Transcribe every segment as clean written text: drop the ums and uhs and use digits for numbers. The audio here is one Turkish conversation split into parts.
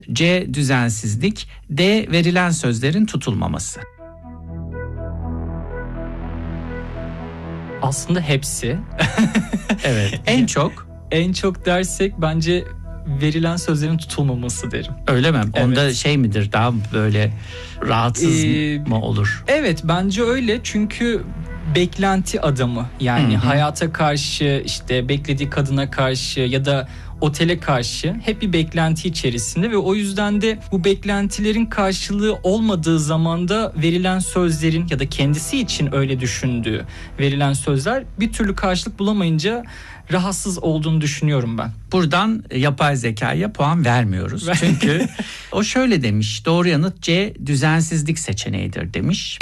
C. Düzensizlik. D. Verilen sözlerin tutulmaması. Aslında hepsi. Evet. En çok dersek bence verilen sözlerin tutulmaması derim. Öyle mi? Evet. Onda şey midir? Daha böyle rahatsız mı olur? Evet, bence öyle. Çünkü beklenti adamı. Yani hayata karşı, işte beklediği kadına karşı ya da otele karşı hep bir beklenti içerisinde ve o yüzden de bu beklentilerin karşılığı olmadığı zamanda verilen sözlerin ya da kendisi için öyle düşündüğü verilen sözler bir türlü karşılık bulamayınca rahatsız olduğunu düşünüyorum ben. Buradan yapay zekaya puan vermiyoruz. Çünkü o şöyle demiş. Doğru yanıt C. Düzensizlik seçeneğidir demiş.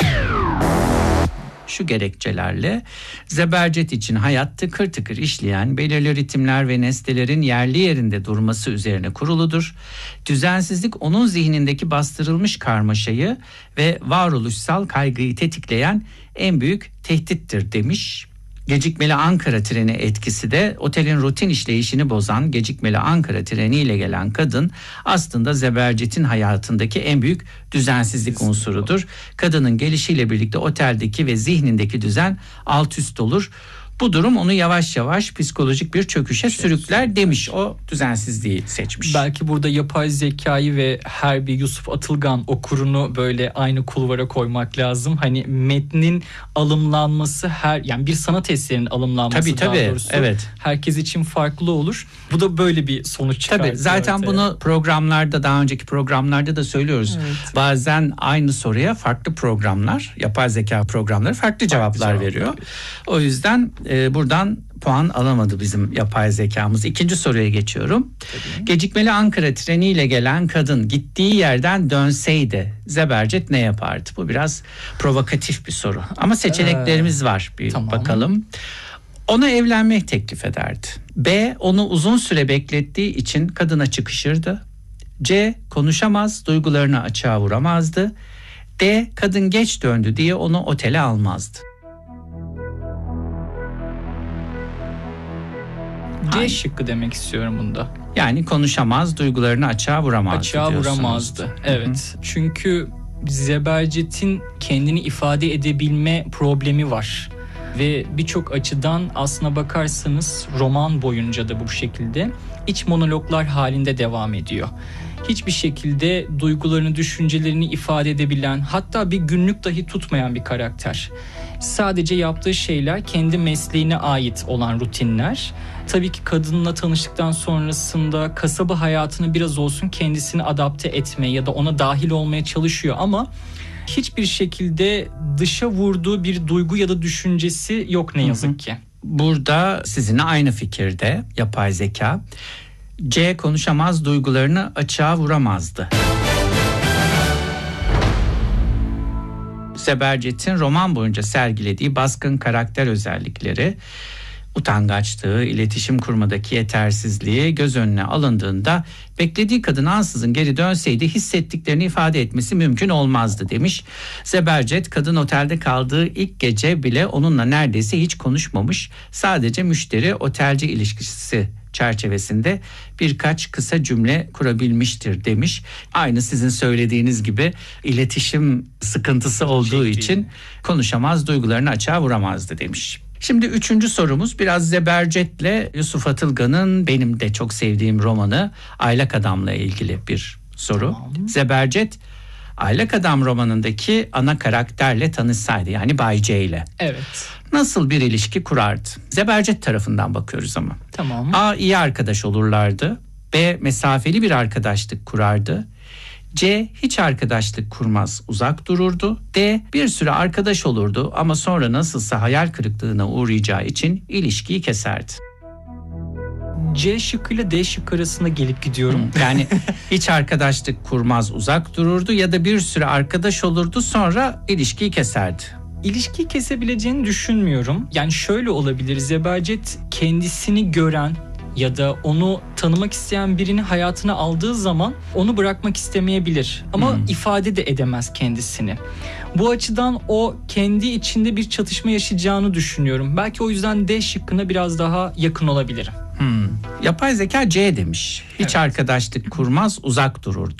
Şu gerekçelerle: Zebercet için hayat tıkır tıkır işleyen belirli ritimler ve nesnelerin yerli yerinde durması üzerine kuruludur. Düzensizlik onun zihnindeki bastırılmış karmaşayı ve varoluşsal kaygıyı tetikleyen en büyük tehdittir demiş. Gecikmeli Ankara treni etkisi de otelin rutin işleyişini bozan gecikmeli Ankara treniyle gelen kadın aslında Zebercet'in hayatındaki en büyük düzensizlik unsurudur. Kadının gelişiyle birlikte oteldeki ve zihnindeki düzen alt üst olur. Bu durum onu yavaş yavaş psikolojik bir çöküşe sürükler demiş. O düzensizliği seçmiş. Belki burada yapay zekayı ve her bir Yusuf Atılgan okurunu böyle aynı kulvara koymak lazım. Hani metnin alımlanması yani bir sanat eserinin alımlanması tabii, daha doğrusu. Evet. Herkes için farklı olur. Bu da böyle bir sonuç çıkartıyor. Tabii zaten ortaya. Bunu programlarda, daha önceki programlarda da söylüyoruz. Evet. Bazen aynı soruya farklı programlar, yapay zeka programları farklı cevaplar veriyor. O yüzden buradan puan alamadı bizim yapay zekamız. İkinci soruya geçiyorum. Tabii. Gecikmeli Ankara treniyle gelen kadın gittiği yerden dönseydi Zebercet ne yapardı? Bu biraz provokatif bir soru. Ama seçeneklerimiz var. Bir bakalım. Ona evlenmek teklif ederdi. B. Onu uzun süre beklettiği için kadına çıkışırdı. C. Konuşamaz, duygularını açığa vuramazdı. D. Kadın geç döndü diye onu otele almazdı. C şıkkı demek istiyorum bunda. Yani konuşamaz, duygularını açığa vuramazdı. Açığa vuramazdı. Evet. Hı-hı. Çünkü Zebercet'in kendini ifade edebilme problemi var. Ve birçok açıdan aslına bakarsanız roman boyunca da bu şekilde iç monologlar halinde devam ediyor. Hiçbir şekilde duygularını, düşüncelerini ifade edebilen, hatta bir günlük dahi tutmayan bir karakter. Sadece yaptığı şeyler kendi mesleğine ait olan rutinler. Tabii ki kadınla tanıştıktan sonrasında kasaba hayatını biraz olsun kendisini adapte etmeye ya da ona dahil olmaya çalışıyor ama hiçbir şekilde dışa vurduğu bir duygu ya da düşüncesi yok ne yazık ki. Burada sizinle aynı fikirde yapay zeka. C. Konuşamaz, duygularını açığa vuramazdı. Zebercet'in roman boyunca sergilediği baskın karakter özellikleri, utangaçlığı, iletişim kurmadaki yetersizliği göz önüne alındığında beklediği kadın ansızın geri dönseydi hissettiklerini ifade etmesi mümkün olmazdı demiş. Zebercet kadın otelde kaldığı ilk gece bile onunla neredeyse hiç konuşmamış, sadece müşteri otelci ilişkisi çerçevesinde birkaç kısa cümle kurabilmiştir demiş. Aynı sizin söylediğiniz gibi iletişim sıkıntısı olduğu için konuşamaz, duygularını açığa vuramazdı demiş. Şimdi üçüncü sorumuz biraz Zebercet'le Yusuf Atılgan'ın benim de çok sevdiğim romanı Aylak Adam'la ilgili bir soru. Tamam. Zebercet Aylak Adam romanındaki ana karakterle tanışsaydı, yani Bay C ile. Evet. Nasıl bir ilişki kurardı? Zebercet tarafından bakıyoruz ama. Tamam. A. iyi arkadaş olurlardı. B. Mesafeli bir arkadaşlık kurardı. C. Hiç arkadaşlık kurmaz, uzak dururdu. D. Bir süre arkadaş olurdu ama sonra nasılsa hayal kırıklığına uğrayacağı için ilişkiyi keserdi. C şıkkıyla D şıkkı arasında gelip gidiyorum. Yani hiç arkadaşlık kurmaz, uzak dururdu ya da bir süre arkadaş olurdu sonra ilişkiyi keserdi. İlişkiyi kesebileceğini düşünmüyorum. Yani şöyle olabilir: Zebercet kendisini gören ya da onu tanımak isteyen birini hayatına aldığı zaman onu bırakmak istemeyebilir. Ama ifade de edemez kendisini. Bu açıdan o kendi içinde bir çatışma yaşayacağını düşünüyorum. Belki o yüzden D şıkkına biraz daha yakın olabilirim. Yapay zeka C demiş. Hiç arkadaşlık kurmaz, uzak durur